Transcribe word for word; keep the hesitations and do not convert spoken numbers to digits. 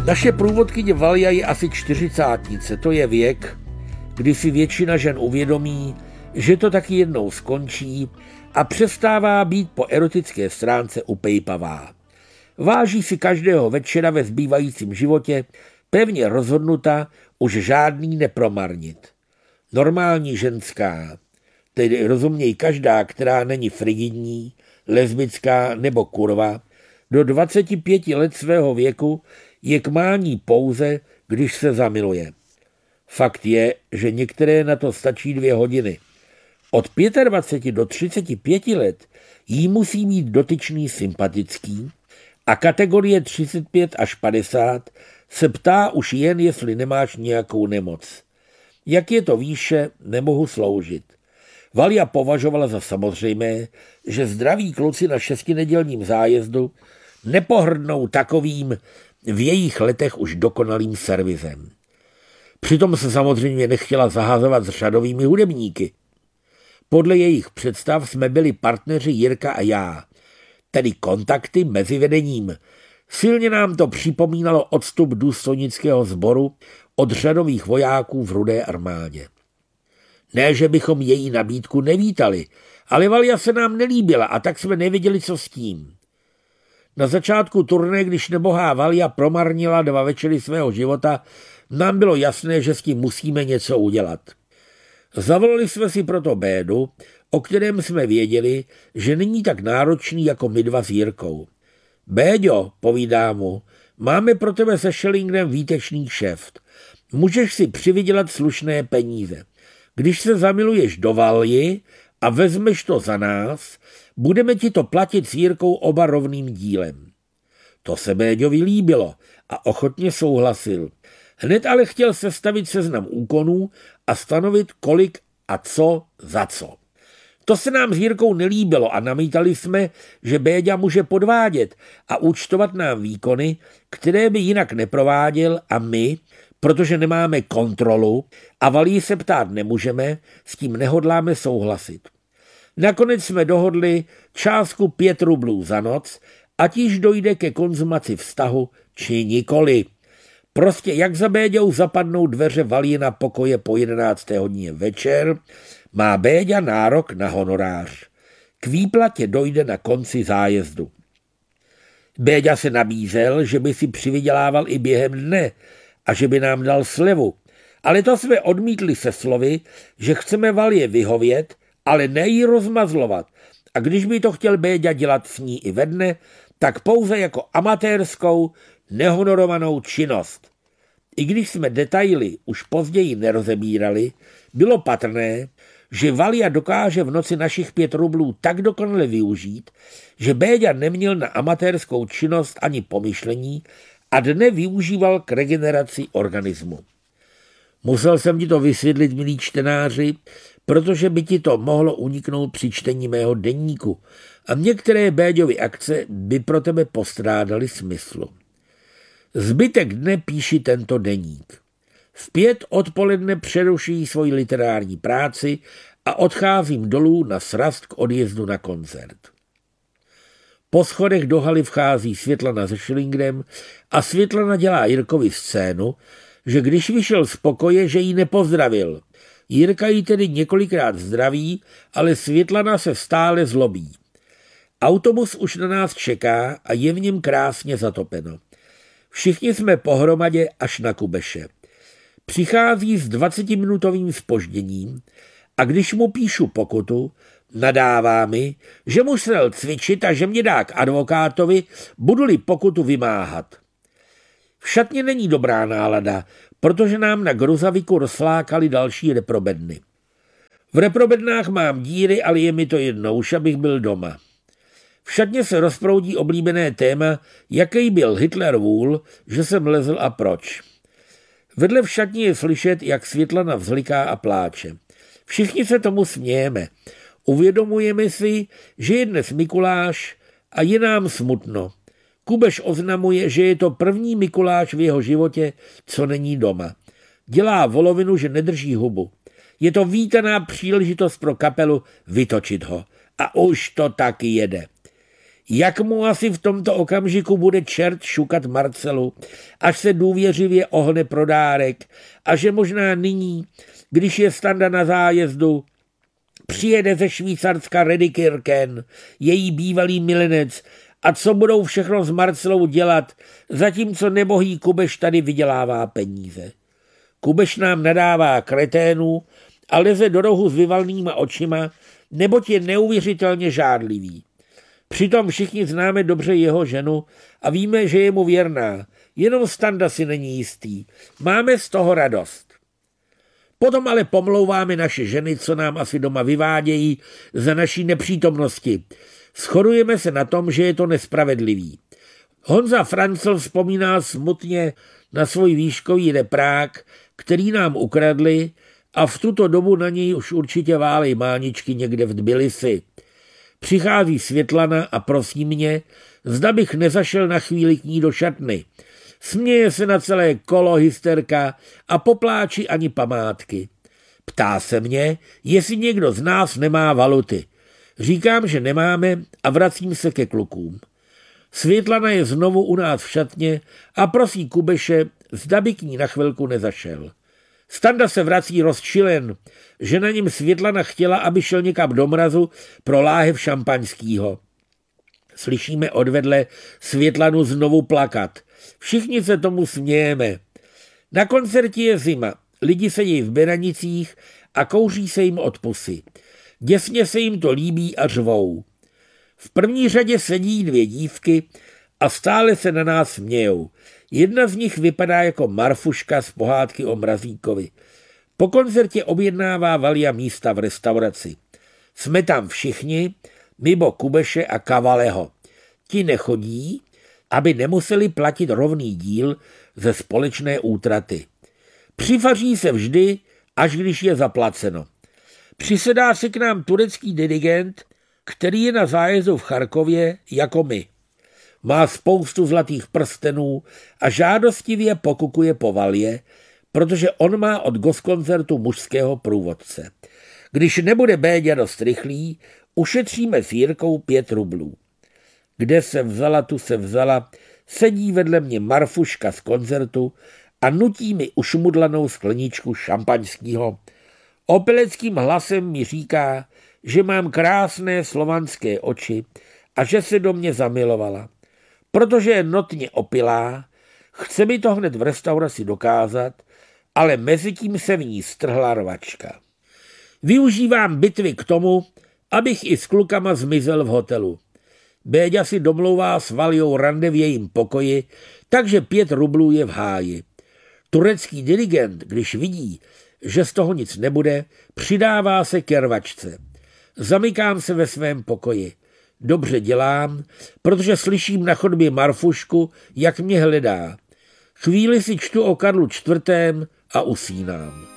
Naše průvodkyně Valia je asi čtyřicátnice, to je věk, kdy si většina žen uvědomí, že to taky jednou skončí a přestává být po erotické stránce upejpavá. Váží si každého večera ve zbývajícím životě, pevně rozhodnuta už žádný nepromarnit. Normální ženská, tedy rozuměj každá, která není frigidní, lesbická nebo kurva, do dvaceti pěti let svého věku je k mání pouze, když se zamiluje. Fakt je, že některé na to stačí dvě hodiny. Od dvaceti pěti do třiceti pěti let jí musí být dotyčný sympatický a kategorie třicet pět až padesát se ptá už jen, jestli nemáš nějakou nemoc. Jak je to výše, nemohu sloužit. Valia považovala za samozřejmé, že zdraví kluci na šestinedělním zájezdu nepohrdnou takovým v jejich letech už dokonalým servisem. Přitom se samozřejmě nechtěla zahazovat s řadovými hudebníky. Podle jejich představ jsme byli partneři Jirka a já, tedy kontakty mezi vedením. Silně nám to připomínalo odstup důstojnického sboru od řadových vojáků v Rudé armádě. Ne, že bychom její nabídku nevítali, ale Valia se nám nelíbila a tak jsme nevěděli, co s tím. Na začátku turné, když nebohá Valia promarnila dva večery svého života, nám bylo jasné, že s tím musíme něco udělat. Zavolali jsme si proto Bédu, o kterém jsme věděli, že není tak náročný jako my dva s Jirkou. Béďo, povídá mu, máme pro tebe se Schellingem výtečný kšeft. Můžeš si přivydělat slušné peníze. Když se zamiluješ do Valji a vezmeš to za nás, budeme ti to platit s Jirkou oba rovným dílem. To se Béďovi líbilo a ochotně souhlasil. Hned ale chtěl sestavit seznam úkonů a stanovit, kolik a co za co. To se nám s Jirkou nelíbilo a namítali jsme, že Béďa může podvádět a účtovat nám výkony, které by jinak neprováděl a my, protože nemáme kontrolu a Valii se ptát nemůžeme, s tím nehodláme souhlasit. Nakonec jsme dohodli částku pět rublů za noc, ať již dojde ke konzumaci vztahu, či nikoli. Prostě jak za Béďou zapadnou dveře Valijina pokoje po jedenácté hodině večer, má Béďa nárok na honorář. K výplatě dojde na konci zájezdu. Béďa se nabízel, že by si přivydělával i během dne a že by nám dal slevu. Ale to jsme odmítli se slovy, že chceme Valie vyhovět, ale ne jí rozmazlovat. A když by to chtěl Béďa dělat s ní i ve dne, tak pouze jako amatérskou, nehonorovanou činnost. I když jsme detaily už později nerozebírali, bylo patrné, že Valia dokáže v noci našich pět rublů tak dokonale využít, že Béďa neměl na amatérskou činnost ani pomyšlení a dne využíval k regeneraci organismu. Musel jsem ti to vysvětlit, milí čtenáři, protože by ti to mohlo uniknout při čtení mého deníku a některé Béďovy akce by pro tebe postrádaly smyslu. Zbytek dne píši tento deník. V pět odpoledne přerušuji svoji literární práci a odcházím dolů na srast k odjezdu na koncert. Po schodech do haly vchází Světlana se Schillingem a Světlana dělá Jirkovi scénu, že když vyšel z pokoje, že jí nepozdravil. Jirka jí tedy několikrát zdraví, ale Světlana se stále zlobí. Autobus už na nás čeká a je v něm krásně zatopeno. Všichni jsme pohromadě až na Kubeše. Přichází s dvacetiminutovým zpožděním a když mu píšu pokutu, nadává mi, že musel cvičit a že mě dá k advokátovi, budu-li pokutu vymáhat. V šatně není dobrá nálada, protože nám na Gruzaviku rozflákali další reprobedny. V reprobednách mám díry, ale je mi to jedno, už abych byl doma. V šatně se rozproudí oblíbené téma, jaký byl Hitler vůl, že jsem lezl a proč. Vedle v šatně je slyšet, jak Světlana vzliká a pláče. Všichni se tomu smějeme. Uvědomujeme si, že je dnes Mikuláš a je nám smutno. Kubeš oznamuje, že je to první Mikuláš v jeho životě, co není doma. Dělá volovinu, že nedrží hubu. Je to vítaná příležitost pro kapelu vytočit ho. A už to taky jede. Jak mu asi v tomto okamžiku bude čert šukat Marcelu, až se důvěřivě ohne pro dárek a že možná nyní, když je Standa na zájezdu, přijede ze Švýcarska Redikirken, její bývalý milenec, a co budou všechno s Marcelou dělat, zatímco nebohý Kubeš tady vydělává peníze. Kubeš nám nadává kreténů a leze do rohu s vyvalnýma očima, neboť je neuvěřitelně žádlivý. Přitom všichni známe dobře jeho ženu a víme, že je mu věrná, jenom Standa si není jistý. Máme z toho radost. Potom ale pomlouváme naše ženy, co nám asi doma vyvádějí za naší nepřítomnosti. Shodujeme se na tom, že je to nespravedlivý. Honza Francl vzpomíná smutně na svůj výškový reprák, který nám ukradli, a v tuto dobu na něj už určitě válej máničky někde v Tbilisi. Přichází Světlana a prosí mě, zda bych nezašel na chvíli k ní do šatny. Směje se na celé kolo hysterka a popláči ani památky. Ptá se mě, jestli někdo z nás nemá valuty. Říkám, že nemáme a vracím se ke klukům. Světlana je znovu u nás v šatně a prosí Kubeše, zda by k ní na chvilku nezašel. Standa se vrací rozčilen, že na něm Světlana chtěla, aby šel někam do mrazu pro láhev šampaňskýho. Slyšíme odvedle Světlanu znovu plakat. Všichni se tomu smějeme. Na koncertě je zima, lidi sedí v beranicích a kouří se jim od pusy. Děsně se jim to líbí a řvou. V první řadě sedí dvě dívky a stále se na nás smějou. Jedna z nich vypadá jako Marfuška z pohádky o Mrazíkovi. Po koncertě objednává Valia místa v restauraci. Jsme tam všichni, mimo Kubeše a Kavaleho. Ti nechodí, aby nemuseli platit rovný díl ze společné útraty. Přifaří se vždy, až když je zaplaceno. Přisedá se k nám turecký dirigent, který je na zájezdu v Charkově jako my. Má spoustu zlatých prstenů a žádostivě pokukuje po Valie, protože on má od goskoncertu mužského průvodce. Když nebude Béďa dost rychlý, ušetříme s Jirkou pět rublů. Kde se vzala, tu se vzala, sedí vedle mě Marfuška z koncertu a nutí mi ušmudlanou skleničku šampaňského. Opeleckým hlasem mi říká, že mám krásné slovanské oči a že se do mě zamilovala. Protože je notně opilá, chce mi to hned v restauraci dokázat, ale mezitím se v ní strhla rvačka. Využívám bitvy k tomu, abych i s klukama zmizel v hotelu. Béďa si domlouvá s Valiou rande v jejím pokoji, takže pět rublů je v háji. Turecký dirigent, když vidí, že z toho nic nebude, přidává se ke rvačce. Zamykám se ve svém pokoji. Dobře dělám, protože slyším na chodbě Marfušku, jak mě hledá. Chvíli si čtu o Karlu čtvrtém a usínám.